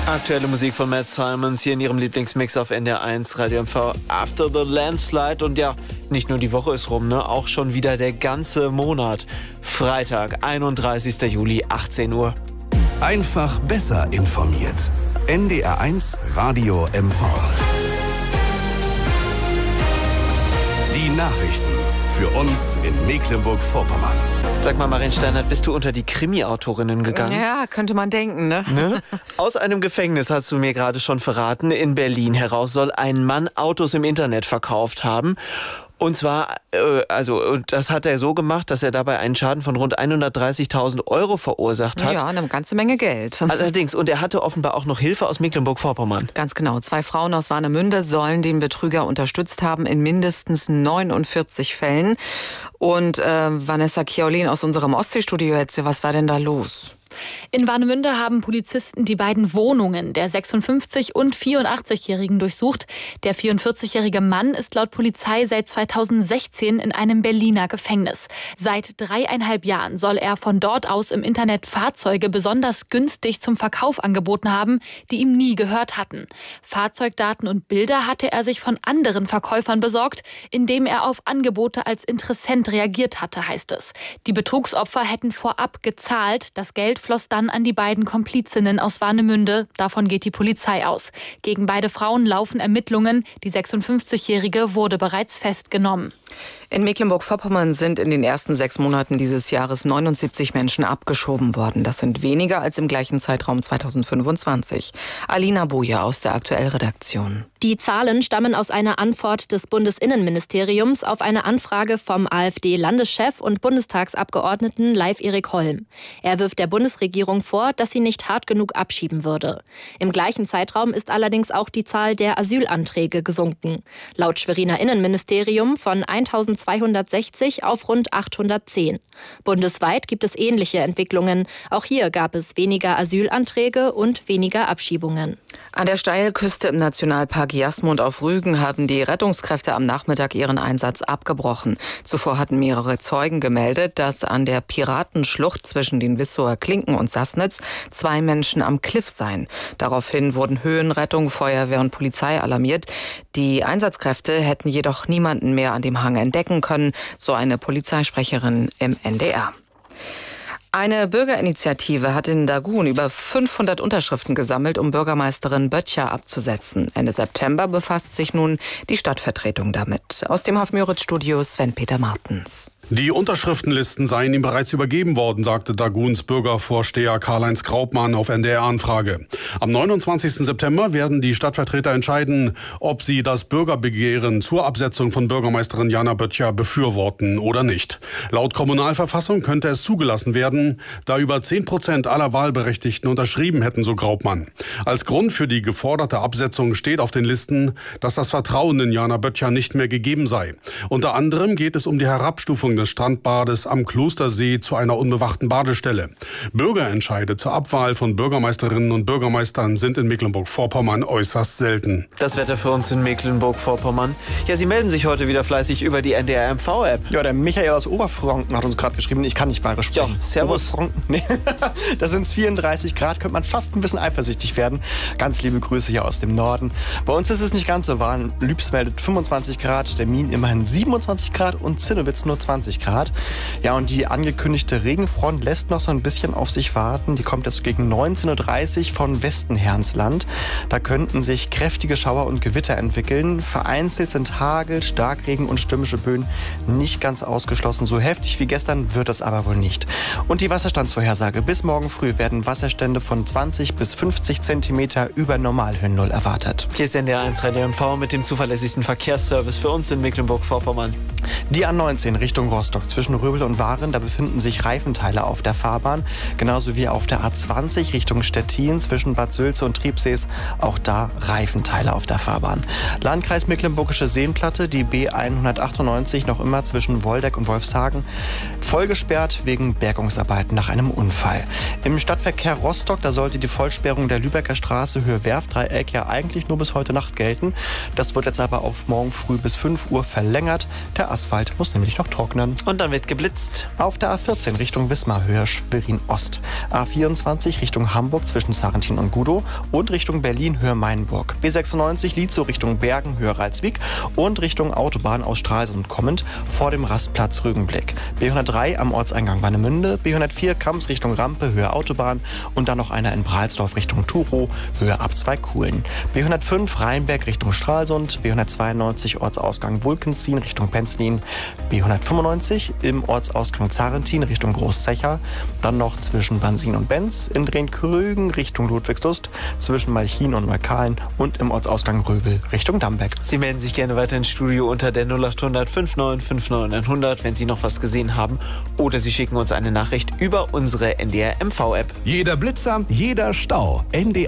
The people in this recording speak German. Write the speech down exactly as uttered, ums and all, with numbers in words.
Aktuelle Musik von Matt Simons hier in ihrem Lieblingsmix auf N D R eins Radio M V After the Landslide. Und ja, nicht nur die Woche ist rum, ne? Auch schon wieder der ganze Monat. Freitag, einunddreißigster Juli, achtzehn Uhr. Einfach besser informiert. N D R eins Radio M V. Die Nachrichten für uns in Mecklenburg-Vorpommern. Sag mal, Marien Steinert, bist du unter die Krimi-Autorinnen gegangen? Ja, könnte man denken, ne? ne? Aus einem Gefängnis, hast du mir gerade schon verraten, in Berlin heraus soll ein Mann Autos im Internet verkauft haben. Und zwar, äh, also, und das hat er so gemacht, dass er dabei einen Schaden von rund hundertdreißigtausend Euro verursacht hat. Ja, eine ganze Menge Geld. Allerdings, und er hatte offenbar auch noch Hilfe aus Mecklenburg-Vorpommern. Ganz genau. Zwei Frauen aus Warnemünde sollen den Betrüger unterstützt haben in mindestens neunundvierzig Fällen. Und äh, Vanessa Chiaulin aus unserem Ostseestudio jetzt, was war denn da los? In Warnemünde haben Polizisten die beiden Wohnungen der sechsundfünfzig- und vierundachtzigjährigen durchsucht. Der vierundvierzigjährige Mann ist laut Polizei seit zweitausendsechzehn in einem Berliner Gefängnis. Seit dreieinhalb Jahren soll er von dort aus im Internet Fahrzeuge besonders günstig zum Verkauf angeboten haben, die ihm nie gehört hatten. Fahrzeugdaten und Bilder hatte er sich von anderen Verkäufern besorgt, indem er auf Angebote als Interessent reagiert hatte, heißt es. Die Betrugsopfer hätten vorab gezahlt. Das Geld floss dann an die beiden Komplizinnen aus Warnemünde. Davon geht die Polizei aus. Gegen beide Frauen laufen Ermittlungen. Die sechsundfünfzigjährige wurde bereits festgenommen. In Mecklenburg-Vorpommern sind in den ersten sechs Monaten dieses Jahres neunundsiebzig Menschen abgeschoben worden. Das sind weniger als im gleichen Zeitraum zweitausendfünfundzwanzig. Alina Boje aus der Aktuell-Redaktion. Die Zahlen stammen aus einer Antwort des Bundesinnenministeriums auf eine Anfrage vom AfD-Landeschef und Bundestagsabgeordneten Leif Erik Holm. Er wirft der Bundesregierung vor, dass sie nicht hart genug abschieben würde. Im gleichen Zeitraum ist allerdings auch die Zahl der Asylanträge gesunken. Laut Schweriner Innenministerium von eintausendzweihundertsechzig auf rund achthundertzehn. Bundesweit gibt es ähnliche Entwicklungen. Auch hier gab es weniger Asylanträge und weniger Abschiebungen. An der Steilküste im Nationalpark Jasmund auf Rügen haben die Rettungskräfte am Nachmittag ihren Einsatz abgebrochen. Zuvor hatten mehrere Zeugen gemeldet, dass an der Piratenschlucht zwischen den Wissower Klinken und Sassnitz zwei Menschen am Kliff seien. Daraufhin wurden Höhenrettung, Feuerwehr und Polizei alarmiert. Die Einsatzkräfte hätten jedoch niemanden mehr an dem Hang entdecken können, so eine Polizeisprecherin im N D R. Eine Bürgerinitiative hat in Dagun über fünfhundert Unterschriften gesammelt, um Bürgermeisterin Böttcher abzusetzen. Ende September befasst sich nun die Stadtvertretung damit. Aus dem Hofmüritz-Studio Sven-Peter Martens. Die Unterschriftenlisten seien ihm bereits übergeben worden, sagte Daguns Bürgervorsteher Karl-Heinz Graupmann auf N D R-Anfrage. Am neunundzwanzigsten September werden die Stadtvertreter entscheiden, ob sie das Bürgerbegehren zur Absetzung von Bürgermeisterin Jana Böttcher befürworten oder nicht. Laut Kommunalverfassung könnte es zugelassen werden, da über zehn Prozent aller Wahlberechtigten unterschrieben hätten, so Graupmann. Als Grund für die geforderte Absetzung steht auf den Listen, dass das Vertrauen in Jana Böttcher nicht mehr gegeben sei. Unter anderem geht es um die Herabstufung des Strandbades am Klostersee zu einer unbewachten Badestelle. Bürgerentscheide zur Abwahl von Bürgermeisterinnen und Bürgermeistern sind in Mecklenburg-Vorpommern äußerst selten. Das Wetter für uns in Mecklenburg-Vorpommern. Ja, Sie melden sich heute wieder fleißig über die N D R M V-App. Ja, der Michael aus Oberfranken hat uns gerade geschrieben, ich kann nicht bayerisch sprechen. Ja, servus. Nee. Da sind es vierunddreißig Grad, könnte man fast ein bisschen eifersüchtig werden. Ganz liebe Grüße hier aus dem Norden. Bei uns ist es nicht ganz so warm. Lübs meldet fünfundzwanzig Grad, der Mien immerhin siebenundzwanzig Grad und Zinnowitz nur zwanzig Grad. Ja, und die angekündigte Regenfront lässt noch so ein bisschen auf sich warten. Die kommt jetzt gegen neunzehn Uhr dreißig von Westen her ins Land. Da könnten sich kräftige Schauer und Gewitter entwickeln. Vereinzelt sind Hagel, Starkregen und stürmische Böen nicht ganz ausgeschlossen. So heftig wie gestern wird es aber wohl nicht. Und die Wasserstandsvorhersage. Bis morgen früh werden Wasserstände von zwanzig bis fünfzig Zentimeter über Normalhöhennull erwartet. Hier ist N D R eins Radio M V mit dem zuverlässigsten Verkehrsservice für uns in Mecklenburg-Vorpommern. Die A neunzehn Richtung Rostock zwischen Röbel und Waren, da befinden sich Reifenteile auf der Fahrbahn. Genauso wie auf der A zwanzig Richtung Stettin zwischen Bad Sülze und Triebsees. Auch da Reifenteile auf der Fahrbahn. Landkreis Mecklenburgische Seenplatte, die B hundertachtundneunzig noch immer zwischen Woldeck und Wolfshagen. Vollgesperrt wegen Bergungsarbeiten nach einem Unfall. Im Stadtverkehr Rostock, da sollte die Vollsperrung der Lübecker Straße Höhe Werftdreieck ja eigentlich nur bis heute Nacht gelten. Das wird jetzt aber auf morgen früh bis fünf Uhr verlängert. Der Asphalt muss nämlich noch trocknen. Und dann wird geblitzt. Auf der A vierzehn Richtung Wismar Höhe Schwerin Ost. A vierundzwanzig Richtung Hamburg zwischen Sarrentin und Richtung Gudow und Richtung Berlin-Höhe-Mainburg. B sechsundneunzig Lietzow Richtung Bergen, Höhe Ralswiek und Richtung Autobahn aus Stralsund kommend vor dem Rastplatz Rügenblick. B hundertdrei am Ortseingang Warnemünde, B hundertvier Kamps Richtung Rampe, Höhe Autobahn und dann noch einer in Brailsdorf Richtung Turow, Höhe Abzweig-Kuhlen. B hundertfünf Rheinberg Richtung Stralsund, B hundertzweiundneunzig Ortsausgang Wulkenzien Richtung Penzlin, B hundertfünfundneunzig im Ortsausgang Zarentin Richtung Großzecher, dann noch zwischen Bansin und Benz, in Drehn-Krügen Richtung Ludwigslust, zwischen Malchin und Neukalen und im Ortsausgang Röbel Richtung Dambeck. Sie melden sich gerne weiter ins Studio unter der null acht hundert neunundfünfzig neunundfünfzig hundert, wenn Sie noch was gesehen haben, oder Sie schicken uns eine Nachricht über unsere N D R M V App. Jeder Blitzer, jeder Stau. N D R